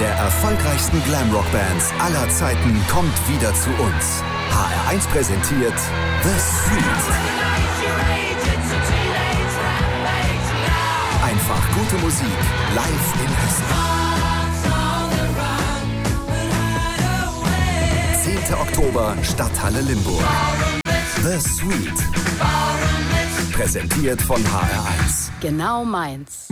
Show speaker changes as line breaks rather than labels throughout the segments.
der erfolgreichsten Glamrock-Bands aller Zeiten kommt wieder zu uns. HR1 präsentiert The Street. Einfach gute Musik live in Hessen. 10. Oktober, Stadthalle Limburg. The Street. Präsentiert von HR1.
Genau meins.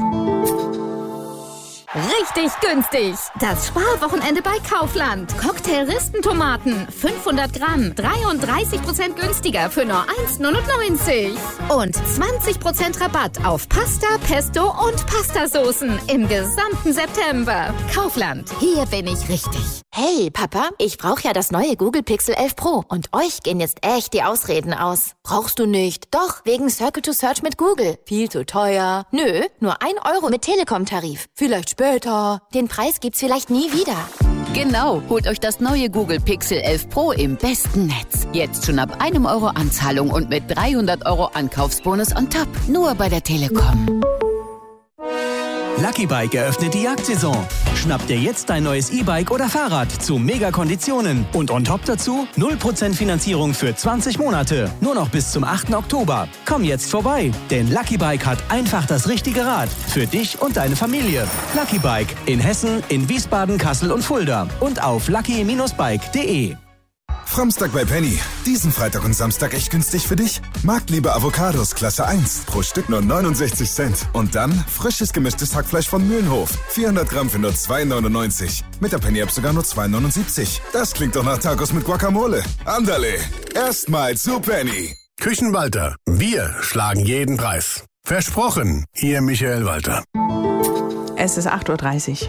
Richtig günstig. Das Sparwochenende bei Kaufland. Cocktail-Ristentomaten, 500 Gramm, 33% günstiger für nur 1,99. Und 20% Rabatt auf Pasta, Pesto und Pastasoßen im gesamten September. Kaufland, hier bin ich richtig.
Hey, Papa, ich brauche ja das neue Google Pixel 11 Pro. Und euch gehen jetzt echt die Ausreden aus. Brauchst du nicht? Doch, wegen Circle to Search mit Google. Viel zu teuer. Nö, nur 1 Euro mit Telekom-Tarif. Vielleicht später. Den Preis gibt's vielleicht nie wieder.
Genau, holt euch das neue Google Pixel 11 Pro im besten Netz. Jetzt schon ab 1 Euro Anzahlung und mit 300 Euro Ankaufsbonus on top. Nur bei der Telekom.
Lucky Bike eröffnet die Jagdsaison. Schnapp dir jetzt dein neues E-Bike oder Fahrrad zu Mega-Konditionen. Und on top dazu 0% Finanzierung für 20 Monate. Nur noch bis zum 8. Oktober. Komm jetzt vorbei, denn Lucky Bike hat einfach das richtige Rad. Für dich und deine Familie. Lucky Bike in Hessen, in Wiesbaden, Kassel und Fulda. Und auf lucky-bike.de.
Framstag bei Penny. Diesen Freitag und Samstag echt günstig für dich? Marktliebe Avocados Klasse 1. Pro Stück nur 69 Cent. Und dann frisches gemischtes Hackfleisch von Mühlenhof. 400 Gramm für nur 2,99. Mit der Penny-App sogar nur 2,79. Das klingt doch nach Tacos mit Guacamole. Andale, erstmal zu Penny.
Küchenwalter. Wir schlagen jeden Preis. Versprochen, Ihr Michael Walter.
Es ist 8:30 Uhr.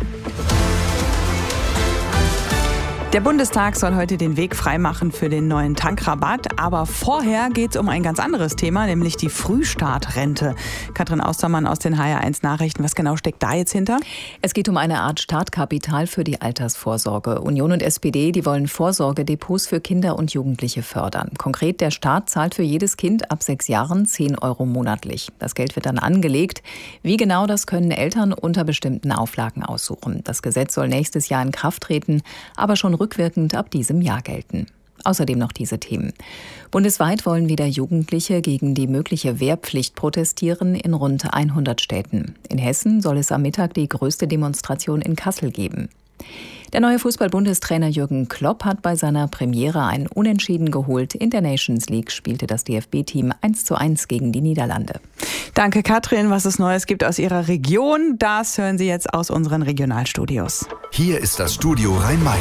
Der Bundestag soll heute den Weg freimachen für den neuen Tankrabatt. Aber vorher geht es um ein ganz anderes Thema, nämlich die Frühstartrente. Katrin Austermann aus den HR1 Nachrichten. Was genau steckt da jetzt hinter?
Es geht um eine Art Startkapital für die Altersvorsorge. Union und SPD, die wollen Vorsorgedepots für Kinder und Jugendliche fördern. Konkret, der Staat zahlt für jedes Kind ab 6 Jahren 10 Euro monatlich. Das Geld wird dann angelegt. Wie genau, das können Eltern unter bestimmten Auflagen aussuchen. Das Gesetz soll nächstes Jahr in Kraft treten, aber schon rückwirkend ab diesem Jahr gelten. Außerdem noch diese Themen. Bundesweit wollen wieder Jugendliche gegen die mögliche Wehrpflicht protestieren in rund 100 Städten. In Hessen soll es am Mittag die größte Demonstration in Kassel geben. Der neue Fußball-Bundestrainer Jürgen Klopp hat bei seiner Premiere ein Unentschieden geholt. In der Nations League spielte das DFB-Team 1:1 gegen die Niederlande.
Danke, Katrin. Was es Neues gibt aus Ihrer Region, das hören Sie jetzt aus unseren Regionalstudios.
Hier ist das Studio Rhein-Main.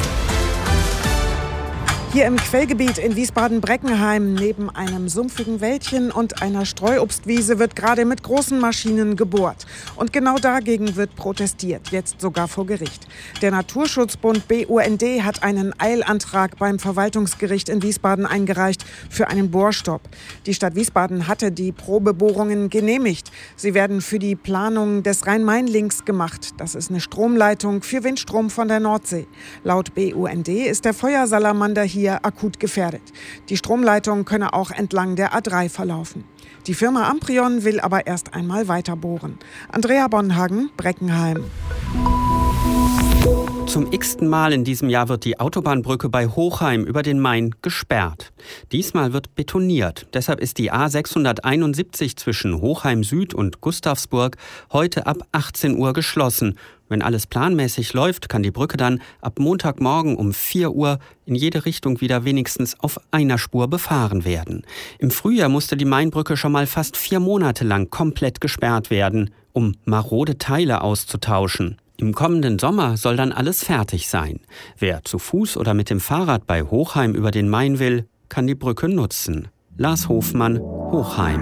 Hier im Quellgebiet in Wiesbaden-Breckenheim neben einem sumpfigen Wäldchen und einer Streuobstwiese wird gerade mit großen Maschinen gebohrt. Und genau dagegen wird protestiert, jetzt sogar vor Gericht. Der Naturschutzbund BUND hat einen Eilantrag beim Verwaltungsgericht in Wiesbaden eingereicht für einen Bohrstopp. Die Stadt Wiesbaden hatte die Probebohrungen genehmigt. Sie werden für die Planung des Rhein-Main-Links gemacht. Das ist eine Stromleitung für Windstrom von der Nordsee. Laut BUND ist der Feuersalamander hier akut gefährdet. Die Stromleitung könne auch entlang der A3 verlaufen. Die Firma Amprion will aber erst einmal weiter bohren. Andrea Bonhagen, Breckenheim.
Zum x-ten Mal in diesem Jahr wird die Autobahnbrücke bei Hochheim über den Main gesperrt. Diesmal wird betoniert. Deshalb ist die A671 zwischen Hochheim Süd und Gustavsburg heute ab 18 Uhr geschlossen. Wenn alles planmäßig läuft, kann die Brücke dann ab Montagmorgen um 4 Uhr in jede Richtung wieder wenigstens auf einer Spur befahren werden. Im Frühjahr musste die Mainbrücke schon mal fast 4 Monate lang komplett gesperrt werden, um marode Teile auszutauschen. Im kommenden Sommer soll dann alles fertig sein. Wer zu Fuß oder mit dem Fahrrad bei Hochheim über den Main will, kann die Brücke nutzen. Lars Hofmann, Hochheim.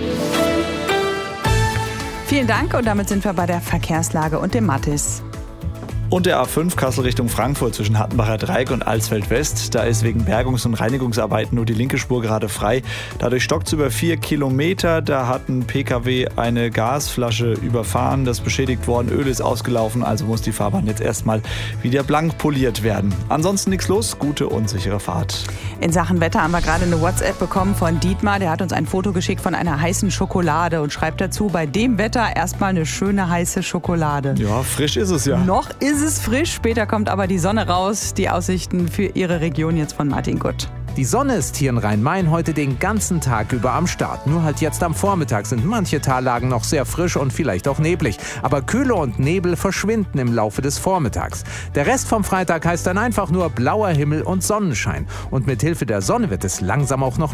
Vielen Dank und damit sind wir bei der Verkehrslage und dem Mathis.
Und der A5 Kassel Richtung Frankfurt zwischen Hattenbacher Dreieck und Alsfeld West. Da ist wegen Bergungs- und Reinigungsarbeiten nur die linke Spur gerade frei. Dadurch stockt es über 4 Kilometer. Da hat ein PKW eine Gasflasche überfahren. Das ist beschädigt worden. Öl ist ausgelaufen, also muss die Fahrbahn jetzt erstmal wieder blank poliert werden. Ansonsten nichts los. Gute und sichere Fahrt.
In Sachen Wetter haben wir gerade eine WhatsApp bekommen von Dietmar. Der hat uns ein Foto geschickt von einer heißen Schokolade und schreibt dazu, bei dem Wetter erstmal eine schöne heiße Schokolade.
Ja, frisch ist es ja.
Noch ist ist frisch, später kommt aber die Sonne raus. Die Aussichten für Ihre Region jetzt von Martin Gutt.
Die Sonne ist hier in Rhein-Main heute den ganzen Tag über am Start. Nur halt jetzt am Vormittag sind manche Tallagen noch sehr frisch und vielleicht auch neblig. Aber Kühle und Nebel verschwinden im Laufe des Vormittags. Der Rest vom Freitag heißt dann einfach nur blauer Himmel und Sonnenschein. Und mit Hilfe der Sonne wird es langsam auch noch